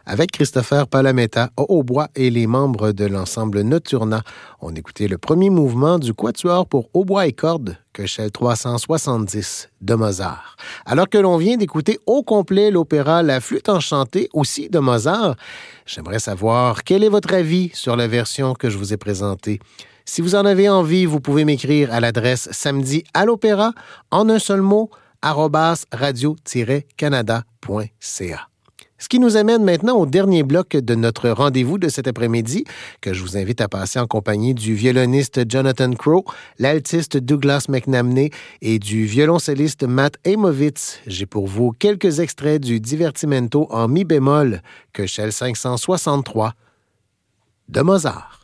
avec Christopher Palameta au hautbois et les membres de l'ensemble Nocturna. On écoutait le premier mouvement du Quatuor pour hautbois et cordes, Köchel 370 de Mozart. Alors que l'on vient d'écouter au complet l'opéra La Flûte enchantée, aussi de Mozart, j'aimerais savoir quel est votre avis sur la version que je vous ai présentée. Si vous en avez envie, vous pouvez m'écrire à l'adresse samedi à l'opéra en un seul mot @radio-canada.ca. Ce qui nous amène maintenant au dernier bloc de notre rendez-vous de cet après-midi, que je vous invite à passer en compagnie du violoniste Jonathan Crowe, l'altiste Douglas McNamee et du violoncelliste Matt Amovitz. J'ai pour vous quelques extraits du Divertimento en mi bémol, Köchel 563 de Mozart.